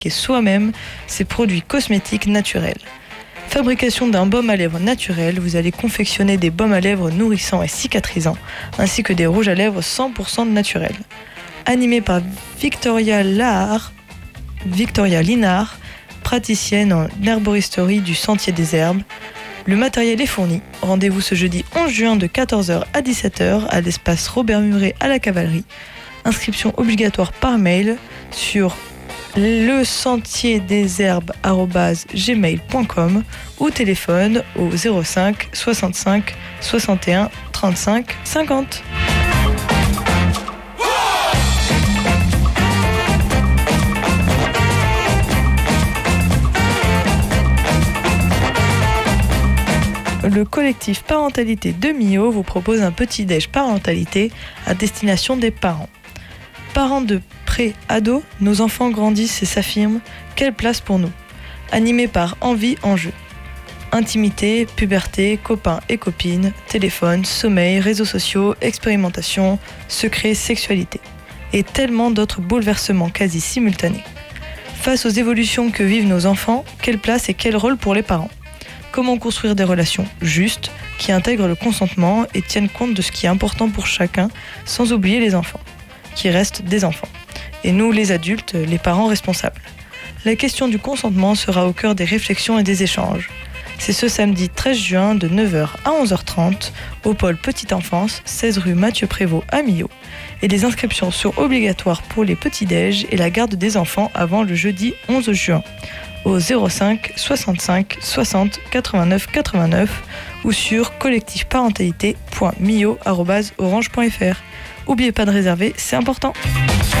soi-même ses produits cosmétiques naturels. Fabrication d'un baume à lèvres naturel, vous allez confectionner des baumes à lèvres nourrissants et cicatrisants, ainsi que des rouges à lèvres 100% naturels. Animé par Victoria Linard, praticienne en herboristerie du Sentier des Herbes. Le matériel est fourni. Rendez-vous ce jeudi 11 juin de 14h à 17h à l'espace Robert Muret à la Cavalerie. Inscription obligatoire par mail sur lesentiersdesherbes@gmail.com ou téléphone au 05 65 61 35 50. Le collectif Parentalité de Millau vous propose un petit-déj parentalité à destination des parents. Parents de pré-ados, nos enfants grandissent et s'affirment. Quelle place pour nous ? Animé par Envie en jeu. Intimité, puberté, copains et copines, téléphone, sommeil, réseaux sociaux, expérimentation, secrets, sexualité. Et tellement d'autres bouleversements quasi simultanés. Face aux évolutions que vivent nos enfants, quelle place et quel rôle pour les parents ? Comment construire des relations justes, qui intègrent le consentement et tiennent compte de ce qui est important pour chacun, sans oublier les enfants, qui restent des enfants. Et nous, les adultes, les parents responsables. La question du consentement sera au cœur des réflexions et des échanges. C'est ce samedi 13 juin de 9h à 11h30 au pôle Petite Enfance, 16 rue Mathieu Prévost à Millau. Et les inscriptions sont obligatoires pour les petits-déj et la garde des enfants avant le jeudi 11 juin. Au 05 65 60 89 89 ou sur collectifparentalité.mio@orange.fr. N'oubliez pas de réserver, c'est important.